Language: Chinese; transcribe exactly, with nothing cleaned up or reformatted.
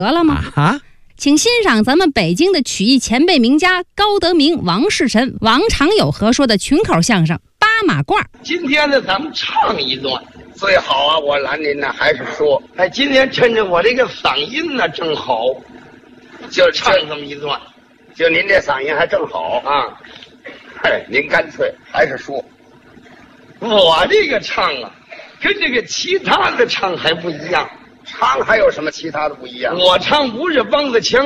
得了吗？ 啊， 请欣赏咱们北京的曲艺前辈名家高德明、王世臣、王长友合说的群口相声《八马褂》。 今天呢，咱们唱一段最好啊！我拦您呢，还是说，哎，今天趁着我这个嗓音呢正好，就唱这么一段。就您这嗓音还正好啊！哎，您干脆还是说，我这个唱啊，跟这个其他的唱还不一样。唱还有什么其他的不一样？我唱不是梆子腔。